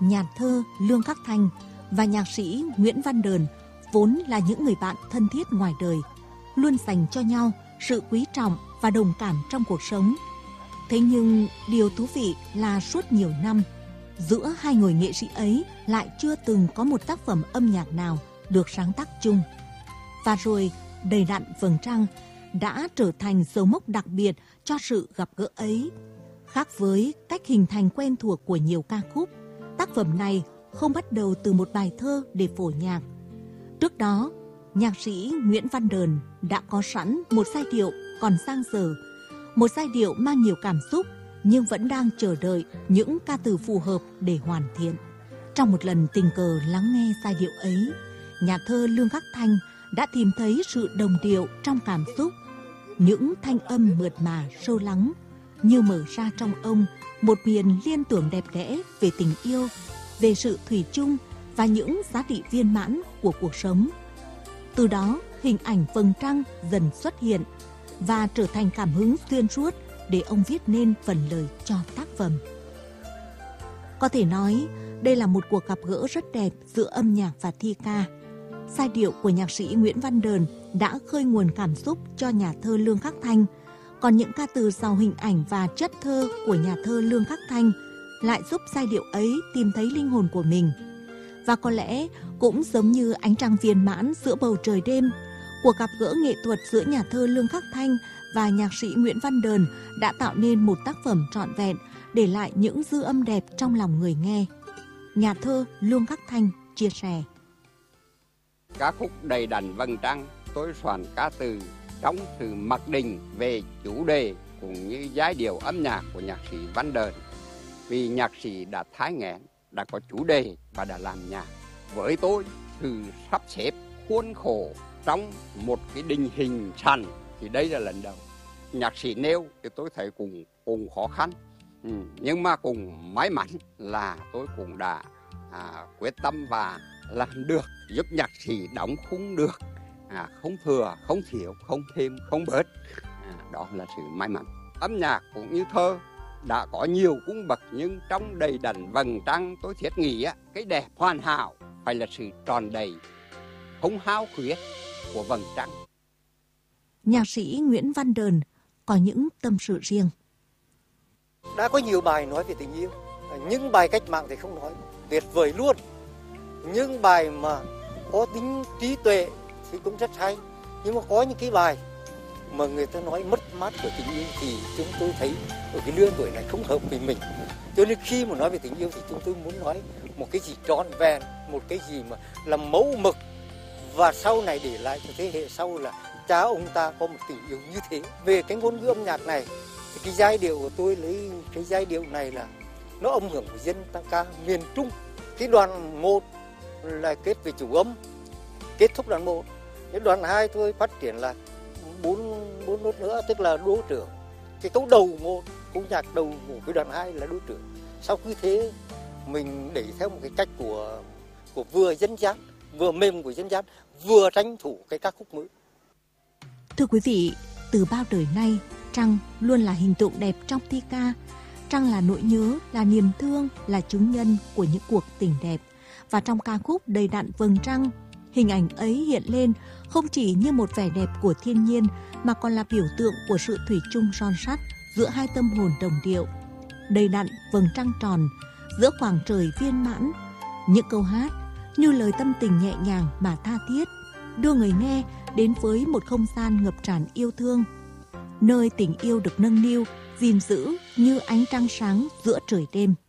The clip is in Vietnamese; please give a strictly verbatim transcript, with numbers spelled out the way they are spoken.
nhà thơ Lương Khắc Thanh và nhạc sĩ Nguyễn Văn Đờn vốn là những người bạn thân thiết ngoài đời, luôn dành cho nhau sự quý trọng và đồng cảm trong cuộc sống. Thế nhưng điều thú vị là suốt nhiều năm, giữa hai người nghệ sĩ ấy lại chưa từng có một tác phẩm âm nhạc nào được sáng tác chung. Và rồi, Đầy đặn vầng trăng đã trở thành dấu mốc đặc biệt cho sự gặp gỡ ấy. Khác với cách hình thành quen thuộc của nhiều ca khúc, tác phẩm này không bắt đầu từ một bài thơ để phổ nhạc. Trước đó, nhạc sĩ Nguyễn Văn Đờn đã có sẵn một giai điệu còn dang dở, một giai điệu mang nhiều cảm xúc nhưng vẫn đang chờ đợi những ca từ phù hợp để hoàn thiện. Trong một lần tình cờ lắng nghe giai điệu ấy, nhà thơ Lương Khắc Thanh đã tìm thấy sự đồng điệu trong cảm xúc. Những thanh âm mượt mà sâu lắng như mở ra trong ông một miền liên tưởng đẹp đẽ về tình yêu, về sự thủy chung và những giá trị viên mãn của cuộc sống. Từ đó, hình ảnh vầng trăng dần xuất hiện và trở thành cảm hứng xuyên suốt để ông viết nên phần lời cho tác phẩm. Có thể nói, đây là một cuộc gặp gỡ rất đẹp giữa âm nhạc và thi ca. Giai điệu của nhạc sĩ Nguyễn Văn Đờn đã khơi nguồn cảm xúc cho nhà thơ Lương Khắc Thanh, còn những ca từ giàu hình ảnh và chất thơ của nhà thơ Lương Khắc Thanh lại giúp giai điệu ấy tìm thấy linh hồn của mình. Và có lẽ cũng giống như ánh trăng viên mãn giữa bầu trời đêm, cuộc gặp gỡ nghệ thuật giữa nhà thơ Lương Khắc Thanh và nhạc sĩ Nguyễn Văn Đờn đã tạo nên một tác phẩm trọn vẹn, để lại những dư âm đẹp trong lòng người nghe. Nhà thơ Lương Khắc Thanh chia sẻ: Ca khúc Đầy đặn vầng trăng tôi soạn ca từ trong sự mặc định về chủ đề cũng như giai điệu âm nhạc của nhạc sĩ Văn Đờn. Vì nhạc sĩ đã thái nghẽn, đã có chủ đề và đã làm nhạc. Với tôi, sự sắp xếp khuôn khổ trong một cái định hình sẵn thì đây là lần đầu. Nhạc sĩ nêu thì tôi thấy cũng cũng khó khăn, ừ, nhưng mà cũng may mắn là tôi cũng đã à, quyết tâm và làm được, giúp nhạc sĩ đóng khung được, à, không thừa, không thiếu, không thêm, không bớt. À, đó là sự may mắn. Âm nhạc cũng như thơ đã có nhiều cung bậc, nhưng trong Đầy đặn vầng trăng tôi thiết nghĩ á, cái đẹp hoàn hảo phải là sự tròn đầy, không hao khuyết của vầng trăng. Nhạc sĩ Nguyễn Văn Đờn có những tâm sự riêng. Đã có nhiều bài nói về tình yêu, những bài cách mạng thì không nói, tuyệt vời luôn. Những bài mà có tính trí tuệ thì cũng rất hay. Nhưng mà có những cái bài mà người ta nói mất mát của tình yêu thì chúng tôi thấy ở cái lứa tuổi này không hợp với mình. Cho nên khi mà nói về tình yêu thì chúng tôi muốn nói một cái gì trọn vẹn, một cái gì mà là mẫu mực, và sau này để lại cho thế hệ sau là cha ông ta có một tình yêu như thế. Về cái ngôn ngữ âm nhạc này thì cái giai điệu của tôi lấy cái giai điệu này là nó âm hưởng của dân ta ca miền Trung. Cái đoạn một là kết về chủ âm, kết thúc đoạn một. Cái đoạn hai tôi phát triển là bốn bốn nốt nữa, tức là đô trưởng. Cái câu đầu một, câu nhạc đầu của cái đoạn hai là đô trưởng. Sau khi thế mình đẩy theo một cái cách của của vừa dân gian, vừa mềm của dân gian, vừa tranh thủ cái ca khúc mới. Thưa quý vị, từ bao đời nay, trăng luôn là hình tượng đẹp trong thi ca. Trăng là nỗi nhớ, là niềm thương, là chứng nhân của những cuộc tình đẹp. Và trong ca khúc Đầy đặn vầng trăng, hình ảnh ấy hiện lên không chỉ như một vẻ đẹp của thiên nhiên mà còn là biểu tượng của sự thủy chung son sắt giữa hai tâm hồn đồng điệu. Đầy đặn vầng trăng tròn giữa khoảng trời viên mãn. Những câu hát như lời tâm tình nhẹ nhàng mà tha thiết, đưa người nghe đến với một không gian ngập tràn yêu thương, nơi tình yêu được nâng niu, gìn giữ như ánh trăng sáng giữa trời đêm.